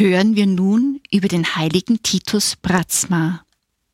hören wir nun über den heiligen Titus Brazma.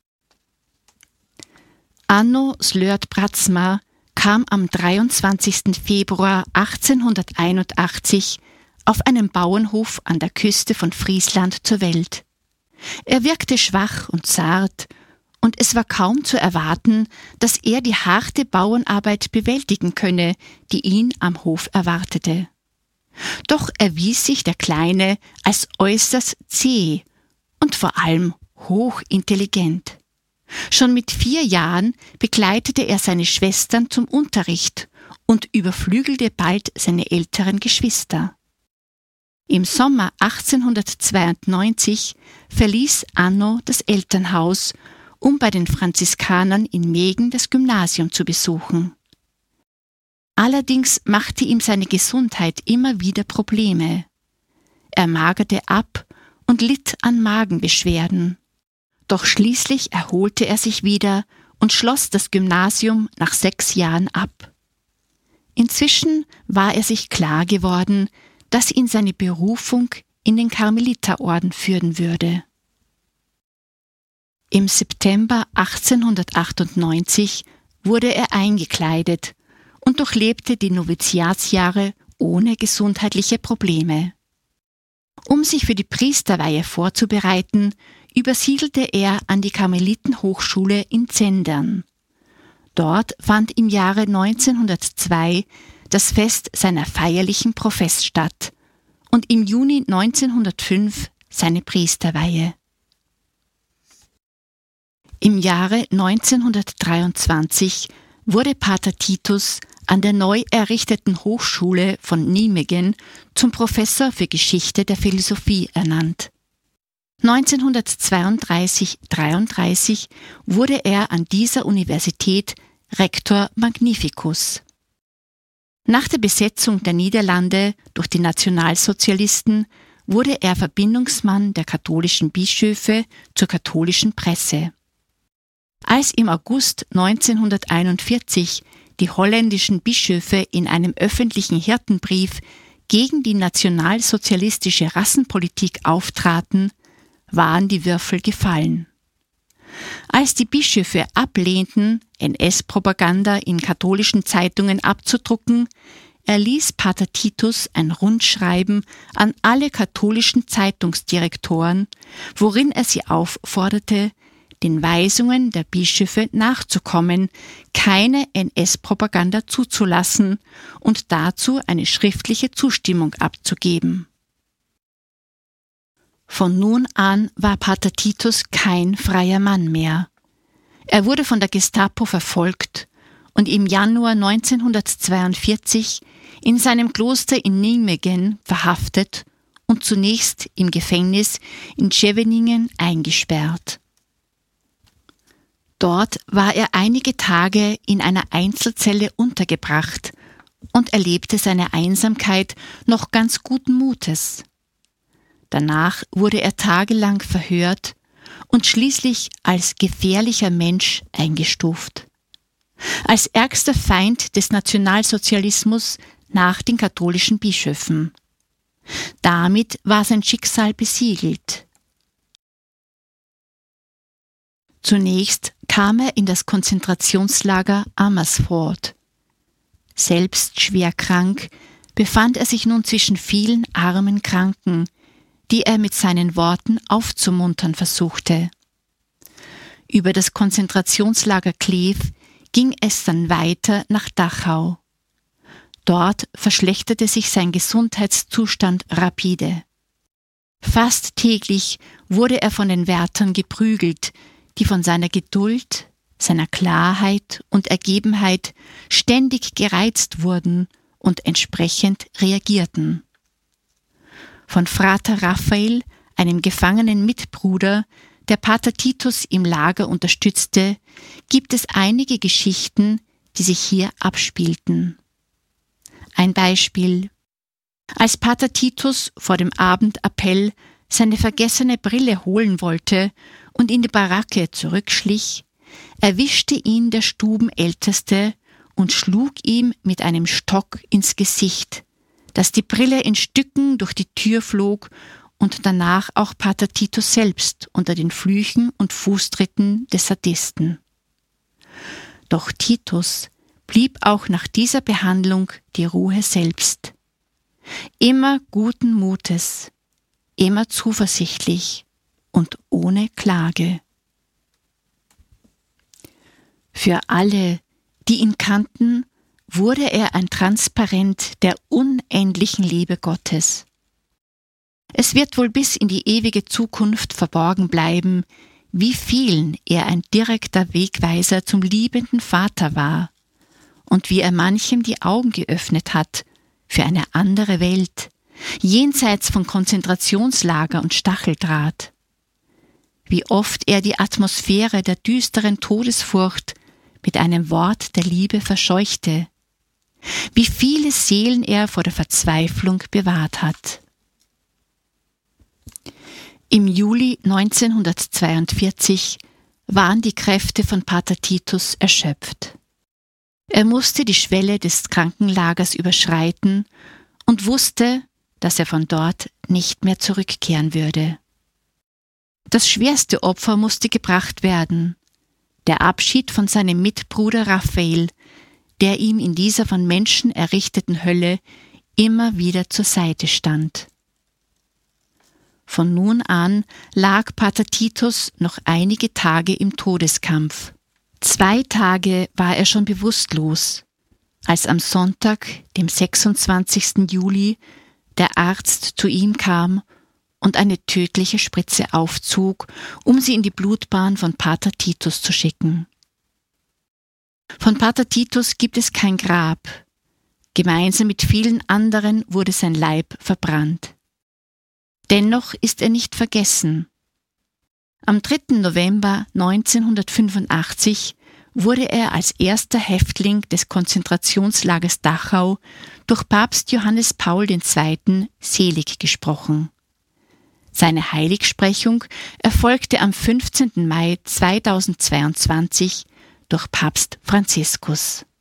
Anno Slört Brazma kam am 23. Februar 1881 auf einem Bauernhof an der Küste von Friesland zur Welt. Er wirkte schwach und zart, und es war kaum zu erwarten, dass er die harte Bauernarbeit bewältigen könne, die ihn am Hof erwartete. Doch erwies sich der Kleine als äußerst zäh und vor allem hochintelligent. Schon mit 4 Jahren begleitete er seine Schwestern zum Unterricht und überflügelte bald seine älteren Geschwister. Im Sommer 1892 verließ Anno das Elternhaus, um bei den Franziskanern in Megen das Gymnasium zu besuchen. Allerdings machte ihm seine Gesundheit immer wieder Probleme. Er magerte ab und litt an Magenbeschwerden. Doch schließlich erholte er sich wieder und schloss das Gymnasium nach 6 Jahren ab. Inzwischen war er sich klar geworden, dass ihn seine Berufung in den Karmeliterorden führen würde. Im September 1898 wurde er eingekleidet und durchlebte die Noviziatsjahre ohne gesundheitliche Probleme. Um sich für die Priesterweihe vorzubereiten, übersiedelte er an die Karmelitenhochschule in Zendern. Dort fand im Jahre 1902 das Fest seiner feierlichen Profess statt und im Juni 1905 seine Priesterweihe. Im Jahre 1923 wurde Pater Titus an der neu errichteten Hochschule von Nijmegen zum Professor für Geschichte der Philosophie ernannt. 1932/33 wurde er an dieser Universität Rector Magnificus. Nach der Besetzung der Niederlande durch die Nationalsozialisten wurde er Verbindungsmann der katholischen Bischöfe zur katholischen Presse. Als im August 1941 die holländischen Bischöfe in einem öffentlichen Hirtenbrief gegen die nationalsozialistische Rassenpolitik auftraten, waren die Würfel gefallen. Als die Bischöfe ablehnten, NS-Propaganda in katholischen Zeitungen abzudrucken, erließ Pater Titus ein Rundschreiben an alle katholischen Zeitungsdirektoren, worin er sie aufforderte, den Weisungen der Bischöfe nachzukommen, keine NS-Propaganda zuzulassen und dazu eine schriftliche Zustimmung abzugeben. Von nun an war Pater Titus kein freier Mann mehr. Er wurde von der Gestapo verfolgt und im Januar 1942 in seinem Kloster in Nijmegen verhaftet und zunächst im Gefängnis in Scheveningen eingesperrt. Dort war er einige Tage in einer Einzelzelle untergebracht und erlebte seine Einsamkeit noch ganz guten Mutes. Danach wurde er tagelang verhört und schließlich als gefährlicher Mensch eingestuft. Als ärgster Feind des Nationalsozialismus nach den katholischen Bischöfen. Damit war sein Schicksal besiegelt. Zunächst kam er in das Konzentrationslager Amersfoort. Selbst schwer krank, befand er sich nun zwischen vielen armen Kranken, die er mit seinen Worten aufzumuntern versuchte. Über das Konzentrationslager Kleef ging es dann weiter nach Dachau. Dort verschlechterte sich sein Gesundheitszustand rapide. Fast täglich wurde er von den Wärtern geprügelt, die von seiner Geduld, seiner Klarheit und Ergebenheit ständig gereizt wurden und entsprechend reagierten. Von Frater Raphael, einem gefangenen Mitbruder, der Pater Titus im Lager unterstützte, gibt es einige Geschichten, die sich hier abspielten. Ein Beispiel: Als Pater Titus vor dem Abendappell seine vergessene Brille holen wollte und in die Baracke zurückschlich, erwischte ihn der Stubenälteste und schlug ihm mit einem Stock ins Gesicht, dass die Brille in Stücken durch die Tür flog und danach auch Pater Titus selbst unter den Flüchen und Fußtritten des Sadisten. Doch Titus blieb auch nach dieser Behandlung die Ruhe selbst. Immer guten Mutes, immer zuversichtlich und ohne Klage. Für alle, die ihn kannten, wurde er ein Transparent der unendlichen Liebe Gottes. Es wird wohl bis in die ewige Zukunft verborgen bleiben, wie vielen er ein direkter Wegweiser zum liebenden Vater war und wie er manchem die Augen geöffnet hat für eine andere Welt, jenseits von Konzentrationslager und Stacheldraht. Wie oft er die Atmosphäre der düsteren Todesfurcht mit einem Wort der Liebe verscheuchte, wie viele Seelen er vor der Verzweiflung bewahrt hat. Im Juli 1942 waren die Kräfte von Pater Titus erschöpft. Er musste die Schwelle des Krankenlagers überschreiten und wusste, dass er von dort nicht mehr zurückkehren würde. Das schwerste Opfer musste gebracht werden, der Abschied von seinem Mitbruder Raphael, der ihm in dieser von Menschen errichteten Hölle immer wieder zur Seite stand. Von nun an lag Pater Titus noch einige Tage im Todeskampf. 2 Tage war er schon bewusstlos, als am Sonntag, dem 26. Juli, der Arzt zu ihm kam und eine tödliche Spritze aufzog, um sie in die Blutbahn von Pater Titus zu schicken. Von Pater Titus gibt es kein Grab. Gemeinsam mit vielen anderen wurde sein Leib verbrannt. Dennoch ist er nicht vergessen. Am 3. November 1985 wurde er als erster Häftling des Konzentrationslagers Dachau durch Papst Johannes Paul II. Selig gesprochen. Seine Heiligsprechung erfolgte am 15. Mai 2022 durch Papst Franziskus.